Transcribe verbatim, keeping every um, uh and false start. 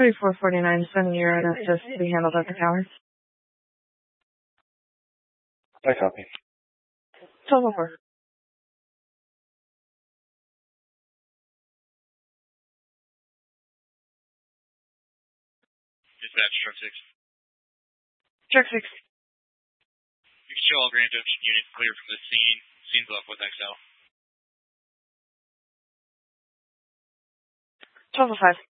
thirty-four forty-nine, sending your assist to be handled at the tower. I copy. twelve oh four. Dispatch, truck six. Truck six. You can show all Grand Junction units clear from the scene. Scene's left with X L. twelve oh five.